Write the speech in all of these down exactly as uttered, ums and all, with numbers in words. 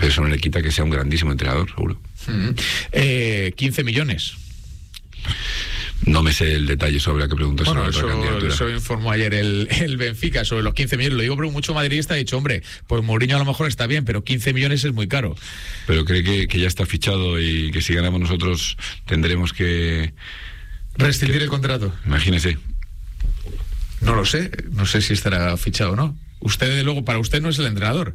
pero eso no le quita que sea un grandísimo entrenador, seguro. Mm. Eh, quince millones. No me sé el detalle sobre la que preguntas. Bueno, sobre la eso, eso informó ayer el, el Benfica sobre los quince millones. Lo digo porque mucho madridista ha dicho, hombre, pues Mourinho a lo mejor está bien, pero quince millones es muy caro. Pero cree que, que ya está fichado y que si ganamos nosotros tendremos que... ¿Rescindir que, el contrato? Imagínese. No lo sé, no sé si estará fichado o no. Usted, de luego, para usted no es el entrenador.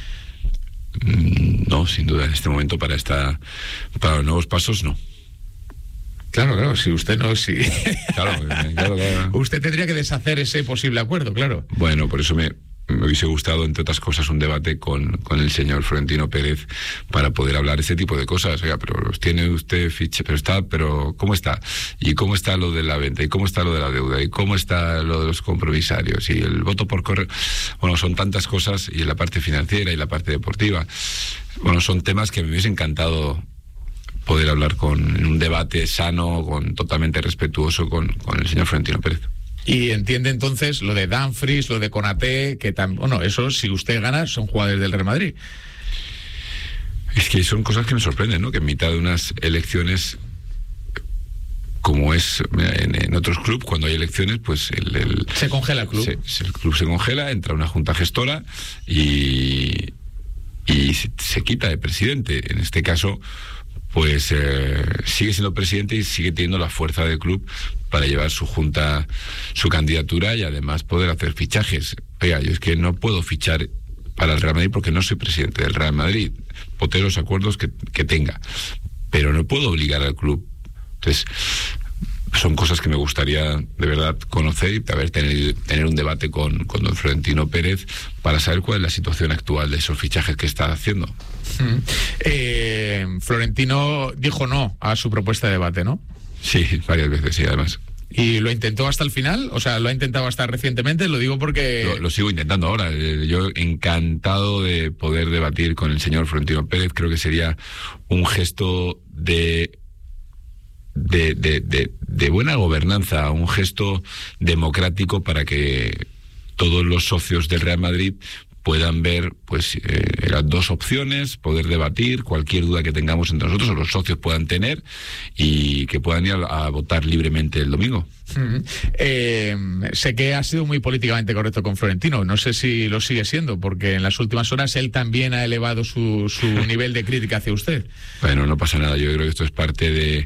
No, sin duda, en este momento para esta, para los nuevos pasos, no. Claro, claro, si usted no... Si... Claro, claro, claro. Usted tendría que deshacer ese posible acuerdo, claro. Bueno, por eso me, me hubiese gustado, entre otras cosas, un debate con, con el señor Florentino Pérez para poder hablar ese tipo de cosas. Oiga, pero los tiene usted ficha, pero está, pero ¿cómo está? ¿Y cómo está lo de la venta? ¿Y cómo está lo de la deuda? ¿Y cómo está lo de los compromisarios? Y el voto por correo... Bueno, son tantas cosas, y en la parte financiera y la parte deportiva. Bueno, son temas que me hubiese encantado poder hablar con, en un debate sano, con totalmente respetuoso con, con el señor Florentino Pérez. Y entiende entonces lo de Dumfries, lo de Konaté, que también, bueno, eso si usted gana son jugadores del Real Madrid. Es que son cosas que me sorprenden, ¿no? Que en mitad de unas elecciones, como es en, en otros clubes, cuando hay elecciones, pues el... el se congela el club. Se, el club se congela, entra una junta gestora y, y se, se quita de presidente. En este caso, pues eh, sigue siendo presidente y sigue teniendo la fuerza del club para llevar su junta, su candidatura y además poder hacer fichajes. Oiga, yo es que no puedo fichar para el Real Madrid porque no soy presidente del Real Madrid. Voté los acuerdos que, que tenga, pero no puedo obligar al club. Entonces, son cosas que me gustaría de verdad conocer y haber tener, tener un debate con, con don Florentino Pérez para saber cuál es la situación actual de esos fichajes que está haciendo. Mm. Eh, Florentino dijo no a su propuesta de debate, ¿no? Sí, varias veces, sí, además. ¿Y lo intentó hasta el final? O sea, ¿lo ha intentado hasta recientemente? Lo digo porque... Lo, lo sigo intentando ahora. Yo encantado de poder debatir con el señor Florentino Pérez. Creo que sería un gesto de... De, de, de, de buena gobernanza, un gesto democrático para que todos los socios del Real Madrid puedan ver, pues, eh, las dos opciones, poder debatir cualquier duda que tengamos entre nosotros o los socios puedan tener y que puedan ir a, a votar libremente el domingo. Mm-hmm. Eh, sé que ha sido muy políticamente correcto con Florentino, no sé si lo sigue siendo, porque en las últimas horas él también ha elevado su, su nivel de crítica hacia usted. Bueno, no pasa nada, yo creo que esto es parte de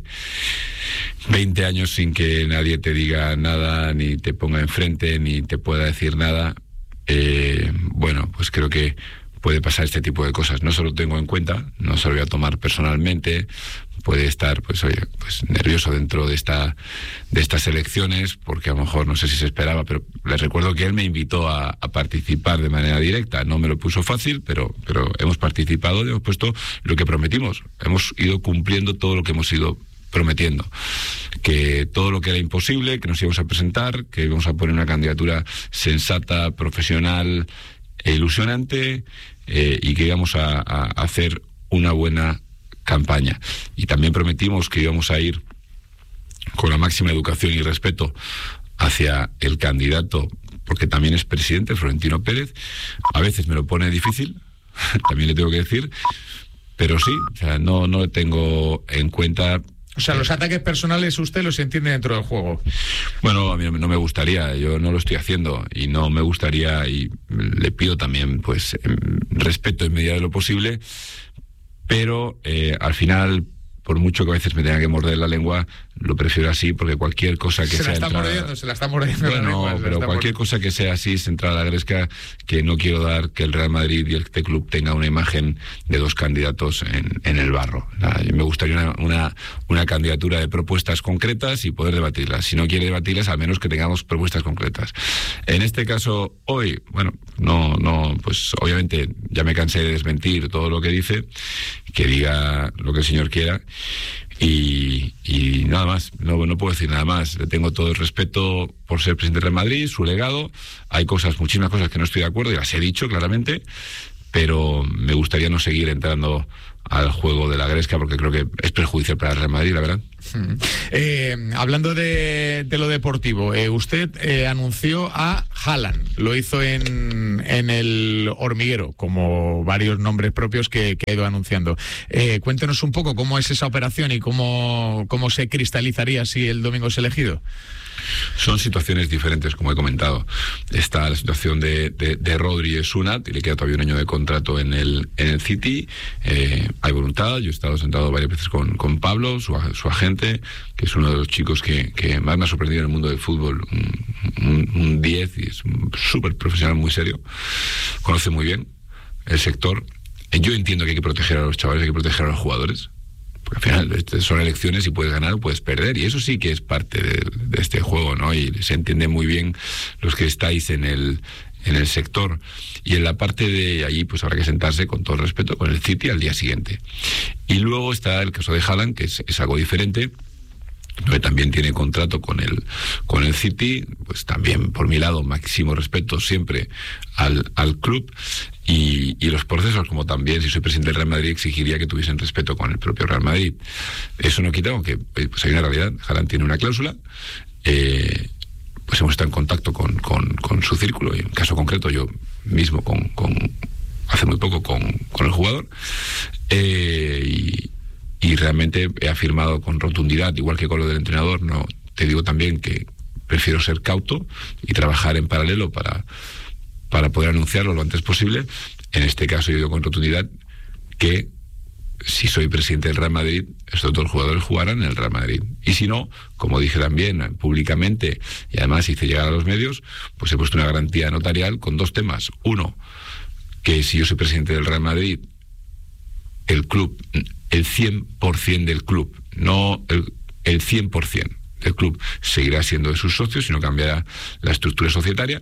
veinte años sin que nadie te diga nada, ni te ponga enfrente, ni te pueda decir nada. Eh, bueno, pues creo que puede pasar este tipo de cosas. No se lo tengo en cuenta, no se lo voy a tomar personalmente. Puede estar, pues oye, pues nervioso dentro de esta de estas elecciones, porque a lo mejor no sé si se esperaba, pero les recuerdo que él me invitó a, a participar de manera directa. No me lo puso fácil, pero pero hemos participado y hemos puesto lo que prometimos. Hemos ido cumpliendo todo lo que hemos ido prometiendo, que todo lo que era imposible, que nos íbamos a presentar, que íbamos a poner una candidatura sensata, profesional e ilusionante, eh, y que íbamos a, a hacer una buena campaña. Y también prometimos que íbamos a ir con la máxima educación y respeto hacia el candidato, porque también es presidente, Florentino Pérez. A veces me lo pone difícil, también le tengo que decir, pero sí, o sea, no, no tengo en cuenta... O sea, los ataques personales usted los entiende dentro del juego. Bueno, a mí no me gustaría, yo no lo estoy haciendo y no me gustaría, y le pido también pues respeto en medida de lo posible, pero eh, al final, por mucho que a veces me tenga que morder la lengua, lo prefiero así, porque cualquier cosa que se sea... La está entrada... mordiendo, se la está mordiendo bueno, la lengua. No, pero cualquier mordiendo. cosa que sea así, es entrar a la gresca, que no quiero dar que el Real Madrid y este club tenga una imagen de dos candidatos en, en el barro. Nada, me gustaría una, una, una candidatura de propuestas concretas y poder debatirlas. Si no quiere debatirlas, al menos que tengamos propuestas concretas. En este caso, hoy, bueno, no, no, pues obviamente ya me cansé de desmentir todo lo que dice, que diga lo que el señor quiera. Y, y nada más, no, no puedo decir nada más. Le tengo todo el respeto por ser presidente del Real Madrid, su legado. Hay cosas, muchísimas cosas que no estoy de acuerdo, y las he dicho claramente, pero me gustaría no seguir entrando al juego de la Gresca, porque creo que es perjudicial para el Real Madrid, la verdad. Eh, hablando de, de lo deportivo, eh, usted eh, anunció a Haaland, lo hizo en, en el Hormiguero, como varios nombres propios que, que ha ido anunciando. Eh, cuéntenos un poco cómo es esa operación y cómo, cómo se cristalizaría si el domingo es elegido. Son situaciones diferentes, como he comentado. Está la situación de, de, de Rodri, es una, y le queda todavía un año de contrato en el, en el City. Eh, hay voluntad, yo he estado sentado varias veces con, con Pablo, su, su agente, que es uno de los chicos que, que más me ha sorprendido en el mundo del fútbol, un, un diez, y es súper profesional, muy serio, conoce muy bien el sector. Yo entiendo que hay que proteger a los chavales, hay que proteger a los jugadores, porque al final son elecciones y puedes ganar o puedes perder, y eso sí que es parte de, de este juego, ¿no? Y se entiende muy bien los que estáis en el en el sector. Y en la parte de allí, pues habrá que sentarse con todo el respeto con el City al día siguiente. Y luego está el caso de Haaland, que es, es algo diferente, que también tiene contrato con el con el City, pues también por mi lado máximo respeto siempre al, al club, y, y los procesos, como también si soy presidente del Real Madrid exigiría que tuviesen respeto con el propio Real Madrid. Eso no quita que pues hay una realidad. Haaland tiene una cláusula, eh, pues hemos estado en contacto con, con, con su círculo, y en caso concreto yo mismo con, con hace muy poco con, con el jugador, eh, y Y realmente he afirmado con rotundidad, igual que con lo del entrenador, no te digo también que prefiero ser cauto y trabajar en paralelo para, para poder anunciarlo lo antes posible. En este caso yo digo con rotundidad que si soy presidente del Real Madrid, estos dos jugadores jugarán en el Real Madrid. Y si no, como dije también públicamente, y además hice llegar a los medios, pues he puesto una garantía notarial con dos temas. Uno, que si yo soy presidente del Real Madrid, el club, el cien por ciento del club, no el, el cien por ciento del club seguirá siendo de sus socios, sino cambiará la estructura societaria.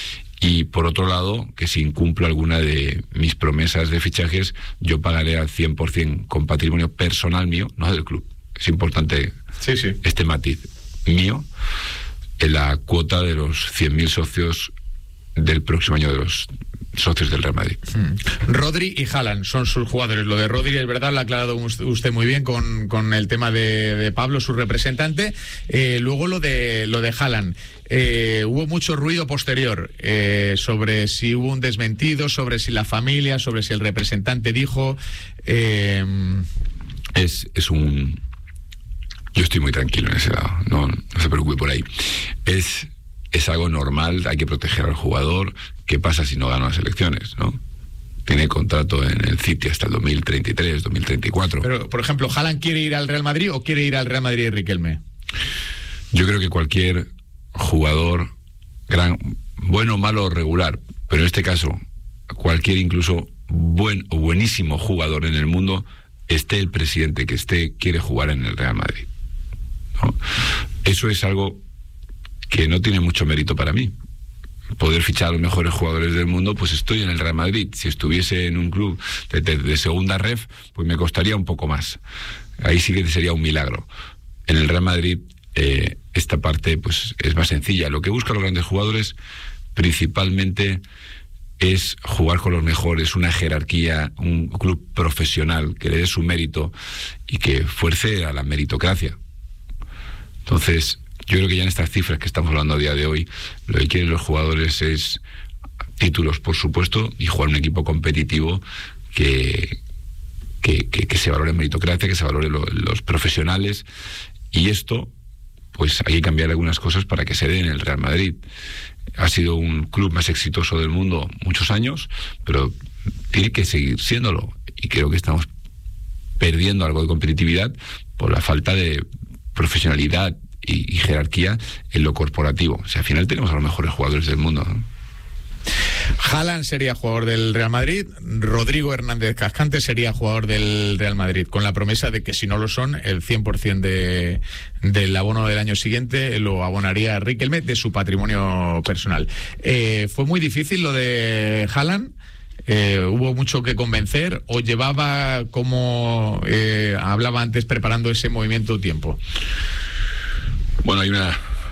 Y por otro lado, que si incumplo alguna de mis promesas de fichajes, yo pagaré al cien por ciento con patrimonio personal mío, no del club. Es importante sí, sí. este matiz mío, en la cuota de los cien mil socios del próximo año de los socios del Real Madrid. Mm. Rodri y Haaland son sus jugadores. Lo de Rodri es verdad, lo ha aclarado usted muy bien con, con el tema de, de Pablo, su representante. Eh, luego lo de lo de Haaland. Eh, hubo mucho ruido posterior eh, sobre si hubo un desmentido, sobre si la familia, sobre si el representante dijo. Eh... Es, es un... Yo estoy muy tranquilo en ese lado, no, no se preocupe por ahí. Es... Es algo normal, hay que proteger al jugador. ¿Qué pasa si no gana las elecciones, no? Tiene contrato en el City hasta el dos mil treinta y tres, dos mil treinta y cuatro. Pero, por ejemplo, ¿Haaland quiere ir al Real Madrid o quiere ir al Real Madrid Riquelme? Yo creo que cualquier jugador, gran, bueno, malo o regular, pero en este caso, cualquier incluso buen o buenísimo jugador en el mundo, esté el presidente que esté, quiere jugar en el Real Madrid, ¿no? Eso es algo que no tiene mucho mérito para mí. Poder fichar a los mejores jugadores del mundo, pues estoy en el Real Madrid. Si estuviese en un club de, de, de segunda ref, pues me costaría un poco más. Ahí sí que sería un milagro. En el Real Madrid, eh, esta parte pues es más sencilla. Lo que buscan los grandes jugadores principalmente es jugar con los mejores, una jerarquía, un club profesional que le dé su mérito y que fuerce a la meritocracia. Entonces, yo creo que ya en estas cifras que estamos hablando a día de hoy, lo que quieren los jugadores es títulos, por supuesto, y jugar un equipo competitivo que, que, que, que se valore meritocracia, que se valore lo, los profesionales. Y esto, pues hay que cambiar algunas cosas para que se dé en el Real Madrid. Ha sido un club más exitoso del mundo muchos años, pero tiene que seguir siéndolo. Y creo que estamos perdiendo algo de competitividad por la falta de profesionalidad Y, y jerarquía en lo corporativo. O sea, al final tenemos a los mejores jugadores del mundo, ¿no? Haaland sería jugador del Real Madrid, Rodrigo Hernández Cascante sería jugador del Real Madrid, con la promesa de que si no lo son, el cien por ciento de, del abono del año siguiente lo abonaría Riquelme de su patrimonio personal. Eh, ¿Fue muy difícil lo de Haaland? Eh, ¿Hubo mucho que convencer o llevaba, como eh, hablaba antes, preparando ese movimiento tiempo? Bueno, hay una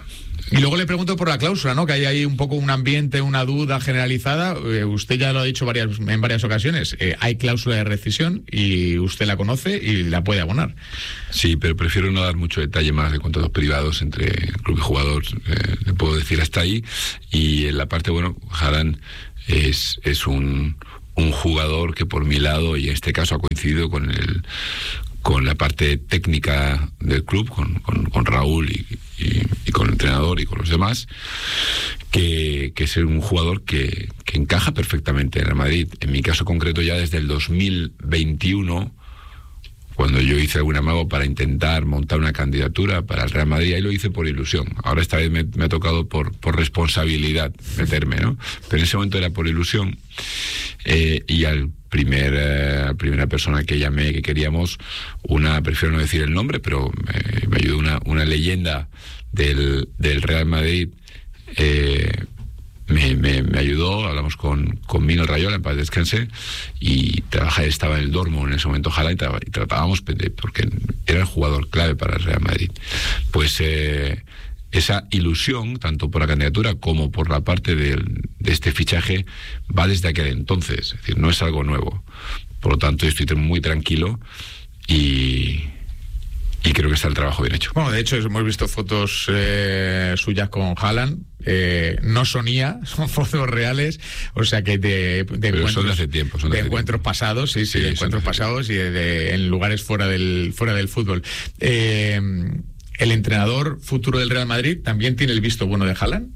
Y luego le pregunto por la cláusula, ¿no? Que hay ahí un poco un ambiente, una duda generalizada. Eh, usted ya lo ha dicho varias, en varias ocasiones. Eh, hay cláusula de rescisión y usted la conoce y la puede abonar. Sí, pero prefiero no dar mucho detalle más de contratos privados entre club y jugador. Eh, le puedo decir hasta ahí. Y en la parte, bueno, Haaland es, es un, un jugador que por mi lado, y en este caso ha coincidido con el con la parte técnica del club, con, con, con Raúl y, y, y con el entrenador y con los demás, que, que es un jugador que, que encaja perfectamente en el Madrid. En mi caso concreto, ya desde el dos mil veintiuno, cuando yo hice algún amago para intentar montar una candidatura para el Real Madrid, ahí lo hice por ilusión. Ahora esta vez me, me ha tocado por, por responsabilidad meterme, ¿no? Pero en ese momento era por ilusión. Eh, y al primer eh, primera persona que llamé, que queríamos, una, prefiero no decir el nombre, pero eh, me ayudó una, una leyenda del, del Real Madrid, eh, Me, me, me ayudó, hablamos con, con Mino Rayola, en paz descanse, y trabaja, estaba en el Dortmund en ese momento, ojalá, y, tra y tratábamos, porque era el jugador clave para el Real Madrid. Pues eh, esa ilusión, tanto por la candidatura como por la parte de, de este fichaje, va desde aquel entonces, es decir, no es algo nuevo. Por lo tanto, yo estoy muy tranquilo y... y creo que está el trabajo bien hecho. Bueno, de hecho hemos visto fotos eh, suyas con Haaland, eh, no son I A, son fotos reales, o sea que de, de encuentros, son de hace tiempo, son de, de hace encuentros tiempo. pasados, sí, sí, sí de encuentros pasados y de, de, en lugares fuera del fuera del fútbol. Eh, el entrenador futuro del Real Madrid también tiene el visto bueno de Haaland.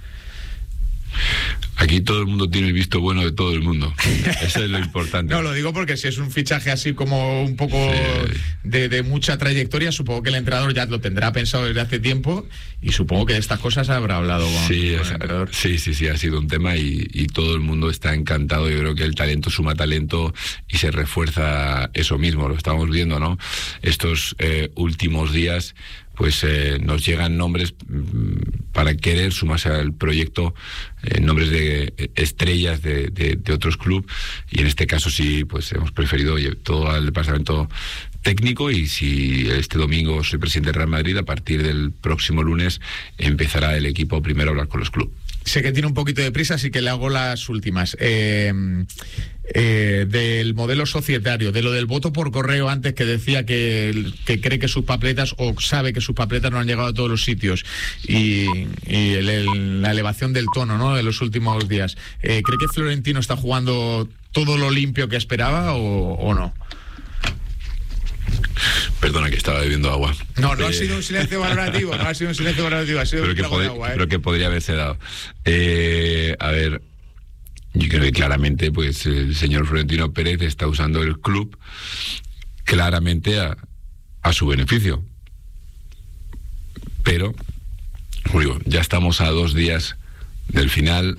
Aquí todo el mundo tiene el visto bueno de todo el mundo. Eso es lo importante. No, lo digo porque si es un fichaje así como un poco sí. de, de mucha trayectoria, supongo que el entrenador ya lo tendrá pensado desde hace tiempo y supongo que de estas cosas habrá hablado con, sí, con es, el entrenador. Sí, sí, sí, ha sido un tema y, y todo el mundo está encantado. Yo creo que el talento suma talento y se refuerza eso mismo. Lo estamos viendo, ¿no? Estos eh, últimos días pues eh, nos llegan nombres mmm, para querer sumarse al proyecto, eh, nombres de eh, estrellas de, de, de otros clubes, y en este caso sí, pues hemos preferido oye, todo al departamento técnico, y si este domingo soy presidente del Real Madrid, a partir del próximo lunes empezará el equipo primero a hablar con los clubes. Sé que tiene un poquito de prisa, así que le hago las últimas. Eh, eh, del modelo societario, de lo del voto por correo antes, que decía que, que cree que sus papeletas, o sabe que sus papeletas no han llegado a todos los sitios, y, y el, el, la elevación del tono, ¿no?, de los últimos días. Eh, ¿Cree que Florentino está jugando todo lo limpio que esperaba o, o no? Perdona, que estaba bebiendo agua. No, no eh... ha sido un silencio valorativo, no ha sido un silencio valorativo, ha sido pero un que trago de pod- agua, ¿eh? Pero que podría haberse dado. Eh, a ver, yo creo que claramente pues el señor Florentino Pérez está usando el club claramente a, a su beneficio. Pero, digo, ya estamos a dos días del final.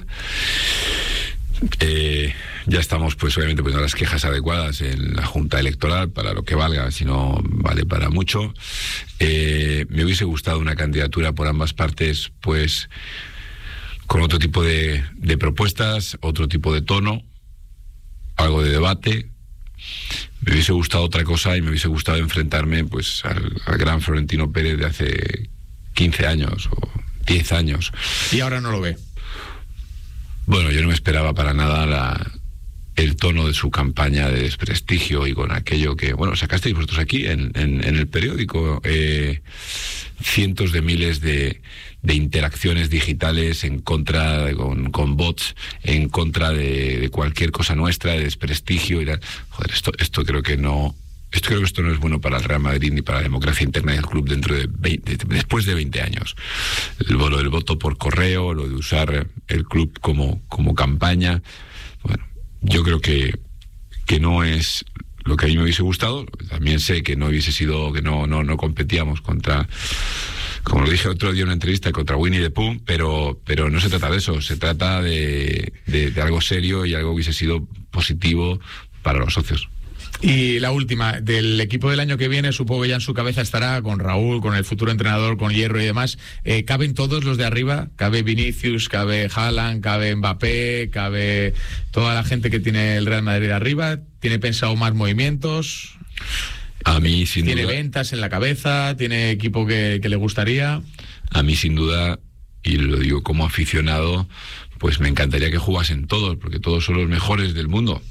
Eh... Ya estamos, pues obviamente, poniendo las quejas adecuadas en la Junta Electoral para lo que valga, si no vale para mucho. Eh, me hubiese gustado una candidatura por ambas partes, pues con otro tipo de, de propuestas, otro tipo de tono, algo de debate. Me hubiese gustado otra cosa y me hubiese gustado enfrentarme pues al, al gran Florentino Pérez de hace quince años o diez años. Y ahora no lo ve. Bueno, yo no me esperaba para nada la... el tono de su campaña de desprestigio y con aquello que, bueno, sacasteis vosotros aquí en, en, en el periódico, eh, cientos de miles de, de interacciones digitales en contra, de, con, con bots, en contra de, de cualquier cosa nuestra, de desprestigio y tal. Joder, esto, esto creo que no... Esto creo que esto no es bueno para el Real Madrid ni para la democracia interna del club dentro de veinte, después de veinte años. El, lo del voto por correo, lo de usar el club como, como campaña, bueno, yo creo que, que no es lo que a mí me hubiese gustado. También sé que no hubiese sido, que no, no, no competíamos contra, como lo dije otro día en una entrevista, contra Winnie the Pooh, pero, pero no se trata de eso, se trata de, de, de algo serio y algo que hubiese sido positivo para los socios. Y la última, del equipo del año que viene, supongo que ya en su cabeza estará con Raúl, con el futuro entrenador, con Hierro y demás. Eh, ¿Caben todos los de arriba? ¿Cabe Vinicius, cabe Haaland, cabe Mbappé, cabe toda la gente que tiene el Real Madrid arriba? ¿Tiene pensado más movimientos? A mí, sin ¿Tiene duda, ventas en la cabeza? ¿Tiene equipo que, que le gustaría? A mí, sin duda, y lo digo como aficionado, pues me encantaría que jugasen todos, porque todos son los mejores del mundo.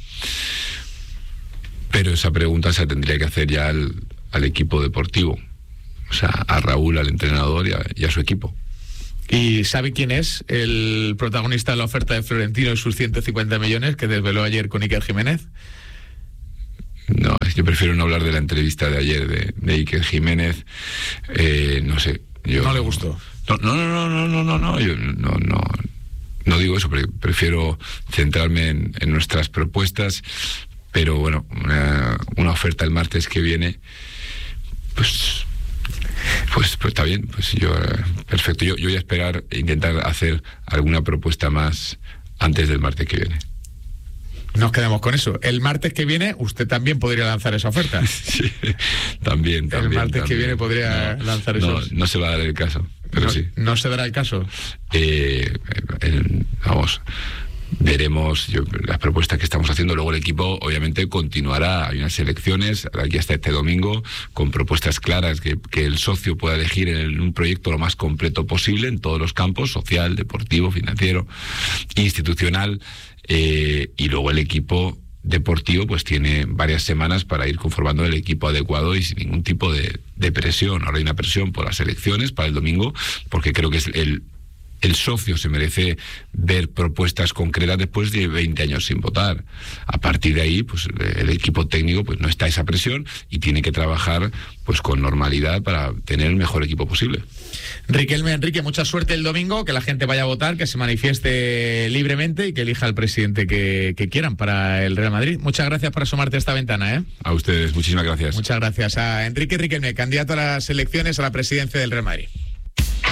Pero esa pregunta se tendría que hacer ya al, al equipo deportivo, o sea, a Raúl, al entrenador y a, y a su equipo. ¿Y sabe quién es el protagonista de la oferta de Florentino y sus ciento cincuenta millones que desveló ayer con Iker Jiménez? No, es que prefiero no hablar de la entrevista de ayer de, de Iker Jiménez. Eh, no sé. Yo, ¿No le gustó? No, no, no, no, no, no, no, yo no, no, no digo eso, pero prefiero centrarme en, en nuestras propuestas. Pero bueno, una, una oferta el martes que viene, pues... Pues, pues está bien, pues yo, perfecto. Yo, yo voy a esperar e intentar hacer alguna propuesta más antes del martes que viene. Nos quedamos con eso. El martes que viene usted también podría lanzar esa oferta. Sí, también, también. El martes también. que viene podría no, lanzar eso. eso. No, no se va a dar el caso, pero no, sí. ¿No se dará el caso? Eh, eh, vamos... Veremos yo, las propuestas que estamos haciendo. Luego el equipo obviamente continuará. Hay unas elecciones aquí hasta este domingo con propuestas claras que, que el socio pueda elegir en un proyecto lo más completo posible en todos los campos: social, deportivo, financiero, institucional. Eh, y luego el equipo deportivo pues tiene varias semanas para ir conformando el equipo adecuado y sin ningún tipo de, de presión. Ahora hay una presión por las elecciones para el domingo, porque creo que es el El socio se merece ver propuestas concretas después de veinte años sin votar. A partir de ahí, pues el equipo técnico pues no está esa presión y tiene que trabajar pues con normalidad para tener el mejor equipo posible. Riquelme, Enrique, mucha suerte el domingo, que la gente vaya a votar, que se manifieste libremente y que elija al presidente que, que quieran para el Real Madrid. Muchas gracias por asomarte a esta ventana, ¿eh? A ustedes, muchísimas gracias. Muchas gracias a Enrique Riquelme, candidato a las elecciones a la presidencia del Real Madrid.